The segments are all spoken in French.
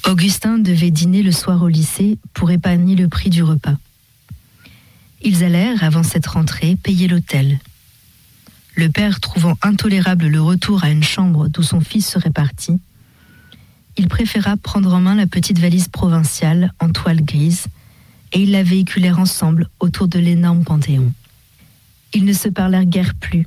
Augustin devait dîner le soir au lycée pour épargner le prix du repas. Ils allèrent, avant cette rentrée, payer l'hôtel. Le père, trouvant intolérable le retour à une chambre d'où son fils serait parti, il préféra prendre en main la petite valise provinciale en toile grise et ils la véhiculèrent ensemble autour de l'énorme Panthéon. Ils ne se parlèrent guère plus.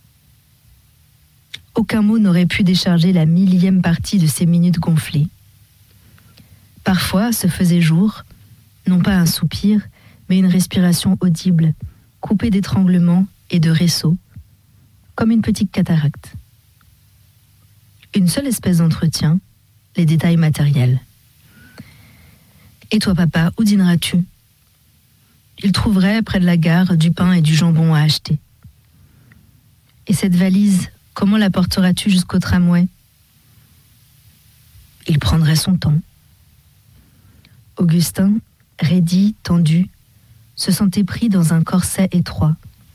Aucun mot n'aurait pu décharger la millième partie de ces minutes gonflées. Parfois se faisait jour, non pas un soupir, mais une respiration audible, coupée d'étranglements et de ressauts, comme une petite cataracte. Une seule espèce d'entretien, les détails matériels. « Et toi, papa, où dîneras-tu » Il trouverait, près de la gare, du pain et du jambon à acheter. « Et cette valise, comment la porteras-tu jusqu'au tramway » Il prendrait son temps. Augustin, raidi, tendu, se sentait pris dans un corset étroit.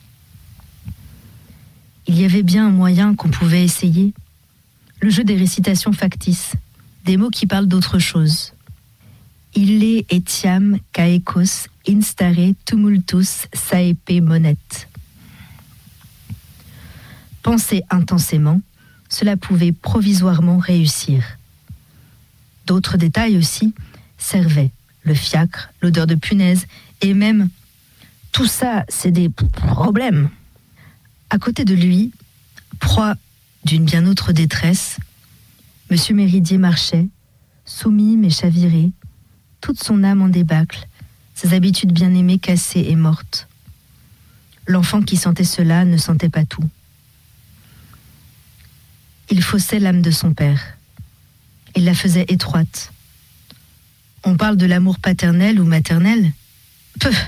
Il y avait bien un moyen qu'on pouvait essayer, le jeu des récitations factices, des mots qui parlent d'autre chose. Ille etiam caecos instare tumultus saepe monet. Penser intensément, cela pouvait provisoirement réussir. D'autres détails aussi servaient, le fiacre, l'odeur de punaise, et même « tout ça, c'est des problèmes ». À côté de lui, proie d'une bien autre détresse, M. Méridier marchait, soumis mais chaviré, toute son âme en débâcle, ses habitudes bien-aimées cassées et mortes. L'enfant qui sentait cela ne sentait pas tout. Il faussait l'âme de son père. Il la faisait étroite. On parle de l'amour paternel ou maternel ? Peuh !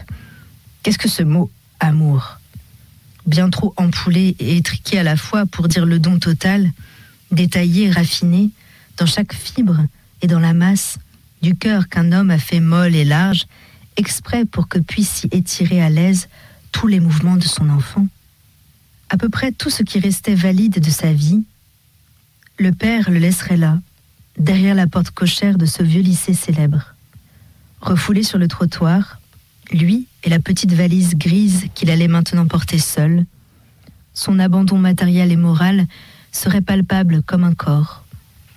Qu'est-ce que ce mot « amour » ? Bien trop ampoulé et étriqué à la fois pour dire le don total, détaillé, raffiné, dans chaque fibre et dans la masse du cœur qu'un homme a fait molle et large, exprès pour que puisse s'y étirer à l'aise tous les mouvements de son enfant. À peu près tout ce qui restait valide de sa vie, le père le laisserait là, derrière la porte cochère de ce vieux lycée célèbre. Refoulé sur le trottoir, lui et la petite valise grise qu'il allait maintenant porter seul, son abandon matériel et moral serait palpable comme un corps.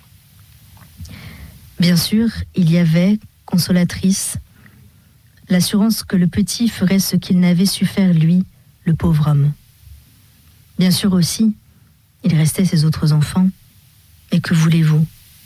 Bien sûr, il y avait, consolatrice, l'assurance que le petit ferait ce qu'il n'avait su faire lui, le pauvre homme. Bien sûr aussi, il restait ses autres enfants. Mais que voulez-vous ?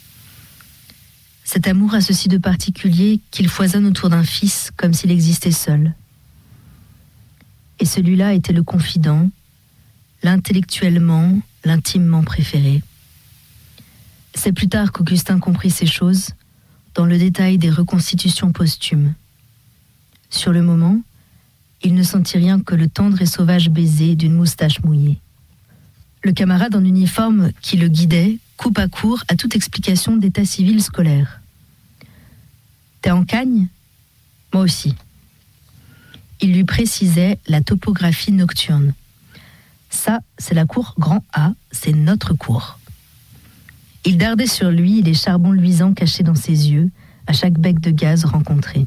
Cet amour a ceci de particulier qu'il foisonne autour d'un fils comme s'il existait seul. Et celui-là était le confident, l'intellectuellement, l'intimement préféré. C'est plus tard qu'Augustin comprit ces choses, dans le détail des reconstitutions posthumes. Sur le moment, il ne sentit rien que le tendre et sauvage baiser d'une moustache mouillée. Le camarade en uniforme qui le guidait coupe à court à toute explication d'état civil scolaire. « T'es en Cagne ? Moi aussi. » Il lui précisait la topographie nocturne. « Ça, c'est la cour grand A, c'est notre cour. » Il dardait sur lui les charbons luisants cachés dans ses yeux, à chaque bec de gaz rencontré.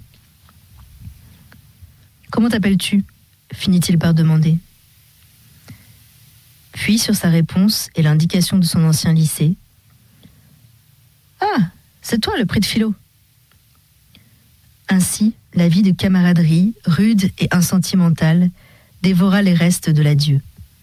« Comment t'appelles-tu » finit-il par demander. Puis, sur sa réponse et l'indication de son ancien lycée, « Ah, c'est toi le prix de philo !» Ainsi, la vie de camaraderie, rude et insentimentale, dévora les restes de l'adieu.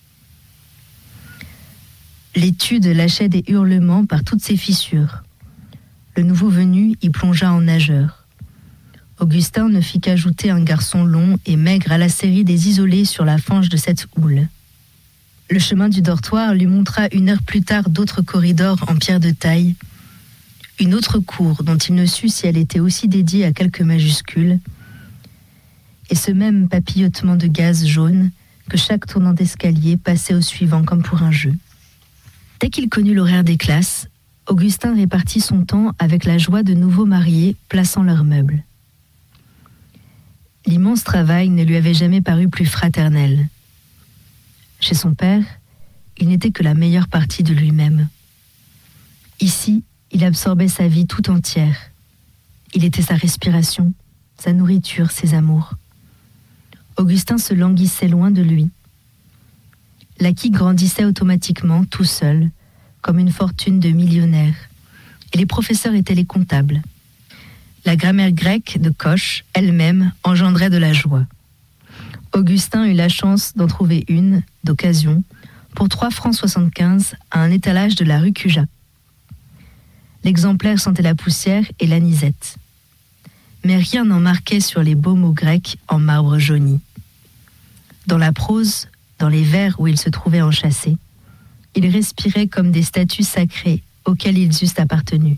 L'étude lâchait des hurlements par toutes ses fissures. Le nouveau venu y plongea en nageur. Augustin ne fit qu'ajouter un garçon long et maigre à la série des isolés sur la fange de cette houle. Le chemin du dortoir lui montra une heure plus tard d'autres corridors en pierre de taille, une autre cour dont il ne sut si elle était aussi dédiée à quelques majuscules, et ce même papillotement de gaz jaune que chaque tournant d'escalier passait au suivant comme pour un jeu. Dès qu'il connut l'horaire des classes, Augustin répartit son temps avec la joie de nouveaux mariés plaçant leurs meubles. L'immense travail ne lui avait jamais paru plus fraternel. Chez son père, il n'était que la meilleure partie de lui-même. Ici, il absorbait sa vie tout entière, Il était sa respiration, sa nourriture, ses amours. Augustin se languissait loin de lui. L'acquis grandissait automatiquement, tout seul, comme une fortune de millionnaire, et les professeurs étaient les comptables. La grammaire grecque de Coche, elle-même, engendrait de la joie. Augustin eut la chance d'en trouver une, d'occasion, pour 3,75 francs à un étalage de la rue Cujas. L'exemplaire sentait la poussière et l'anisette. Mais rien n'en marquait sur les beaux mots grecs en marbre jauni. Dans la prose, dans les vers où ils se trouvaient enchâssés, ils respiraient comme des statues sacrées auxquelles ils eussent appartenu.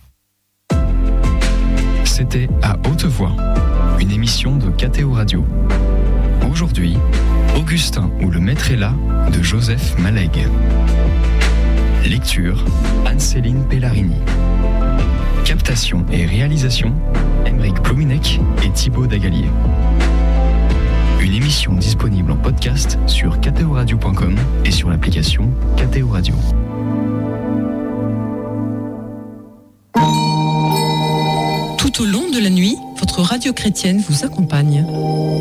C'était À Haute Voix, une émission de KTO Radio. Aujourd'hui, Augustin ou le maître est là de Joseph Malègue. Lecture, Anne-Céline Pellarini. Captation et réalisation, Aymeric Plominec et Thibaut Dagalier. Une émission disponible en podcast sur ktoradio.com et sur l'application KTO Radio. Tout au long de la nuit, votre radio chrétienne vous accompagne.